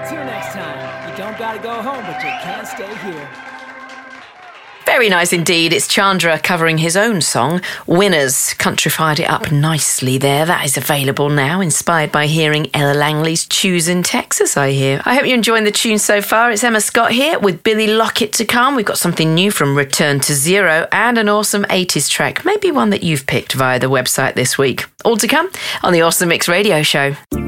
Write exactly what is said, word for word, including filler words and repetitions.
Until next time, you don't gotta go home, but you can't stay here. Very nice indeed. It's Chandra covering his own song, Winners. Countrified it up nicely there. That is available now, inspired by hearing Ella Langley's Choose in Texas, I hear. I hope you're enjoying the tune so far. It's Emma Scott here with Billy Lockett to come. We've got something new from Return to Zero and an awesome eighties track, maybe one that you've picked via the website this week. All to come on the Awesome Mix Radio Show.